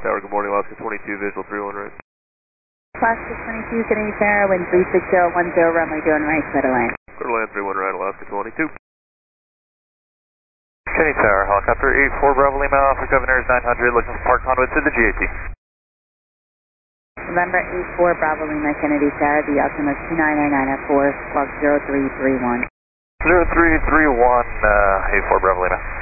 Tower, good morning, Alaska 22, visual 31 right. Alaska 22, Kennedy Tower, wind 36010, runway doing right, center line. Clear land 31 right, Alaska 22. Kennedy Tower, helicopter 84 Bravo Lima, Alpha Governor is 900, looking for park conduit to the GAT. November 84 Bravo Lima, Kennedy Tower, the altimeter 2999 at 4, squawk 0331. 0331, 84 Bravo Lima.